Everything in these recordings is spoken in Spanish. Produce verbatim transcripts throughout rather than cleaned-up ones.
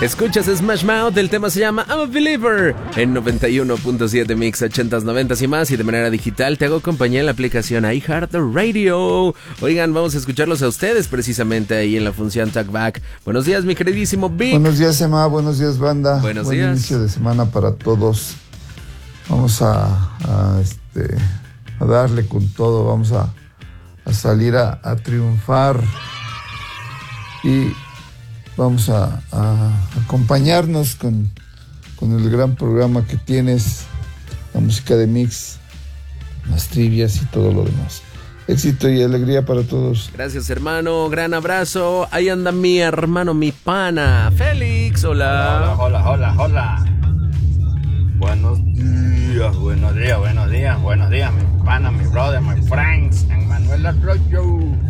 Escuchas Smash Mouth, el tema se llama I'm a Believer en noventa y uno punto siete Mix, ochentas, noventas y más, y de manera digital te hago compañía en la aplicación iHeartRadio. Oigan, vamos a escucharlos a ustedes precisamente ahí en la función Talkback. Buenos días, mi queridísimo Vic. Buenos días, Emma, buenos días, banda. Buenos Buen días. inicio de semana para todos. Vamos a, a, este, a darle con todo, vamos a, a salir a, a triunfar y vamos a, a acompañarnos con, con el gran programa que tienes, la música de Mix, las trivias y todo lo demás. Éxito y alegría para todos. Gracias, hermano, gran abrazo. Ahí anda mi hermano, mi pana, Félix, hola. Hola, hola, hola, hola. Buenos días, buenos días, buenos días, buenos días, mi pana, mi brother, my friends, Manuel Arroyo.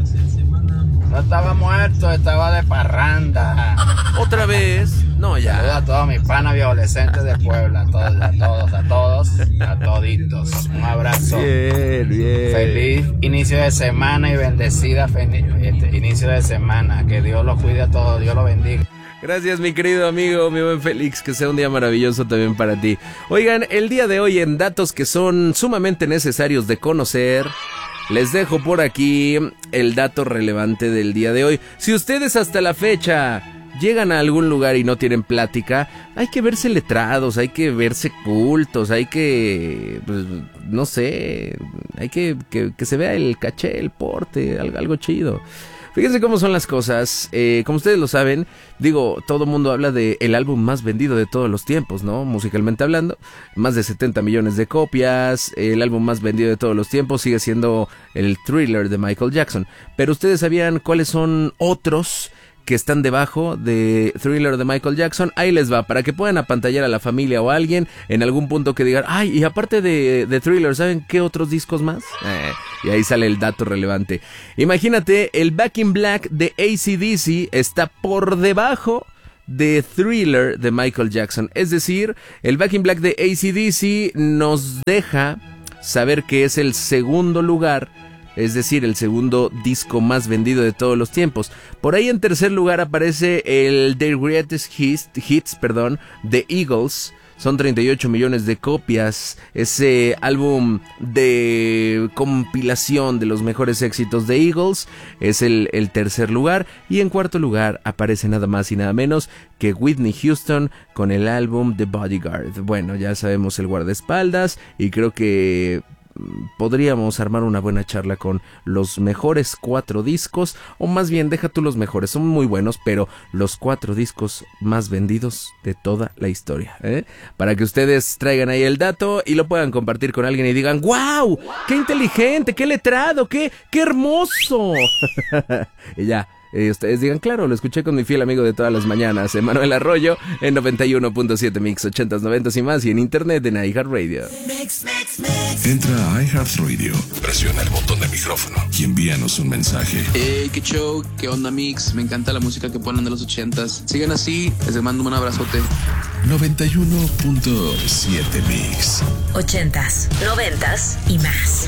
No estaba muerto, estaba de parranda. ¿Otra vez? No, ya. Saludos a todos mis panas adolescentes de Puebla, a todos, a todos, a todos, a toditos. Un abrazo. Bien, bien. Feliz inicio de semana y bendecida este, inicio de semana. Que Dios los cuide a todos, Dios los bendiga. Gracias, mi querido amigo, mi buen Félix, que sea un día maravilloso también para ti. Oigan, el día de hoy en datos que son sumamente necesarios de conocer, les dejo por aquí el dato relevante del día de hoy. Si ustedes hasta la fecha llegan a algún lugar y no tienen plática, hay que verse letrados, hay que verse cultos, hay que, pues, no sé, hay que, que, que se vea el caché, el porte, algo, algo chido. Fíjense cómo son las cosas, eh, como ustedes lo saben, digo, todo mundo habla de el álbum más vendido de todos los tiempos, ¿no? Musicalmente hablando, más de setenta millones de copias, el álbum más vendido de todos los tiempos sigue siendo el Thriller de Michael Jackson. Pero ustedes sabían cuáles son otros que están debajo de Thriller de Michael Jackson. Ahí les va, para que puedan apantallar a la familia o a alguien en algún punto que digan, ay, y aparte de, de Thriller, ¿saben qué otros discos más? Eh, y ahí sale el dato relevante. Imagínate, el Back in Black de A C D C está por debajo de Thriller de Michael Jackson. Es decir, el Back in Black de A C D C nos deja saber que es el segundo lugar, es decir, el segundo disco más vendido de todos los tiempos. Por ahí en tercer lugar aparece el The Greatest Hits, hits perdón, de Eagles. Son treinta y ocho millones de copias. Ese álbum de compilación de los mejores éxitos de Eagles es el, el tercer lugar. Y en cuarto lugar aparece nada más y nada menos que Whitney Houston con el álbum The Bodyguard. Bueno, ya sabemos el guardaespaldas y creo que podríamos armar una buena charla con los mejores cuatro discos, o más bien deja tú los mejores, son muy buenos, pero los cuatro discos más vendidos de toda la historia, ¿eh? Para que ustedes traigan ahí el dato y lo puedan compartir con alguien y digan, ¡wow! ¡Qué inteligente! ¡Qué letrado! ¡Qué, qué hermoso! Y ya. Eh, ustedes digan, claro, lo escuché con mi fiel amigo de todas las mañanas, Manuel Arroyo, en noventa y uno punto siete Mix, ochentas, noventas y más, y en internet en iHeartRadio. Entra a iHeartRadio, presiona el botón de micrófono y envíanos un mensaje. Hey, qué show, qué onda Mix, me encanta la música que ponen de los ochentas. Sigan así, les mando un abrazote. noventa y uno punto siete Mix. Ochentas, noventas y más.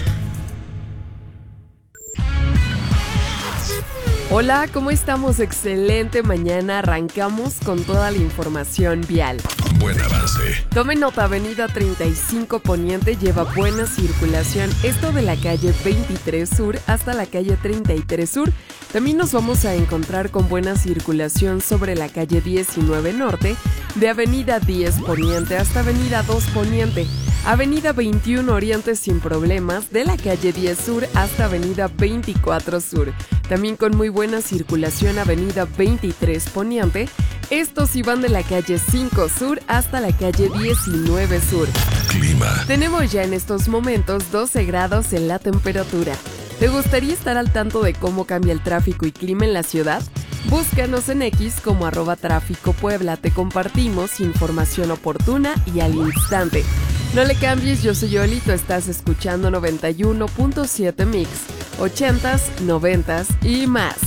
Hola, ¿cómo estamos? Excelente mañana, arrancamos con toda la información vial. Buen avance. Tomen nota, avenida treinta y cinco Poniente lleva buena circulación, esto de la calle veintitrés Sur hasta la calle treinta y tres Sur. También nos vamos a encontrar con buena circulación sobre la calle diecinueve Norte, de avenida diez Poniente hasta avenida dos Poniente. Avenida veintiuno Oriente sin problemas, de la calle diez Sur hasta avenida veinticuatro Sur. También con muy buena circulación avenida veintitrés Poniente. Estos sí van de la calle cinco Sur hasta la calle diecinueve Sur. Clima. Tenemos ya en estos momentos doce grados en la temperatura. ¿Te gustaría estar al tanto de cómo cambia el tráfico y clima en la ciudad? Búscanos en X como arroba tráfico Puebla. Te compartimos información oportuna y al instante. No le cambies, yo soy Yoli, tú estás escuchando noventa y uno punto siete Mix, ochentas, noventas y más.